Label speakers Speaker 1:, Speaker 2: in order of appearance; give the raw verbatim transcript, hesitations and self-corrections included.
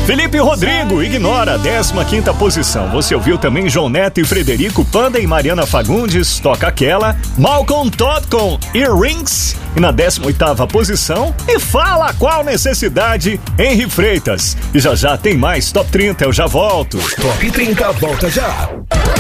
Speaker 1: Felipe Rodrigo, Ignora, décima quinta posição. Você ouviu também João Neto e Frederico Panda e Mariana Fagundes, Toca Aquela. Malcolm Todd com Earrings, e na décima oitava posição. E Fala Qual Necessidade, Henry Freitas. E já já tem mais Top trinta, eu já volto.
Speaker 2: Top trinta volta já.